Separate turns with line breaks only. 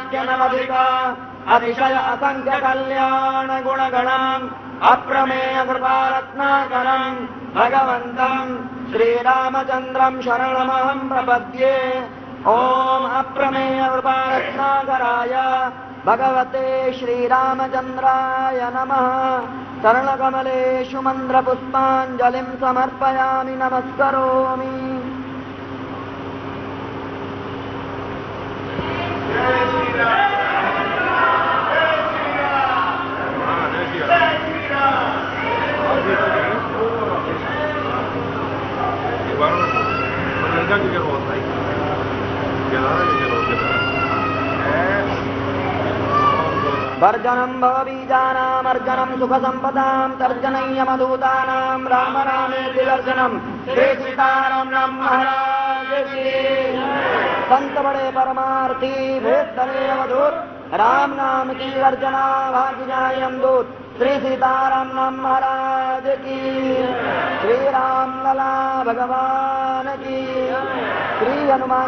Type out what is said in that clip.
वाक्यनवधिका अतिशय असंख्य कल्याण गुणगणम् अप्रमेय कृपारत्नाकरम् भगवन्तम् श्रीरामचन्द्रम् शरणमहम् प्रपद्ये। ओम अप्रमेय कृपारत्नाकराय भगवते श्रीरामचन्द्राय नमः। चरणकमलेषु मन्त्रपुष्पाञ्जलिं समर्पयामि नमस्करोमि। वर्जनं भवबीजानामर्जनं सुखसम्पदां तर्जनय्यमधूतानां राम रामेति दर्शनं। श्री सीताराम राम महाराज की। संत बड़े परमार्थी भेद धरे अवधूत राम नाम की अर्चना भाग्य जाय अमदूत। श्री सीताराम राम महाराज की। श्री राम लला भगवान की। श्री हनुमान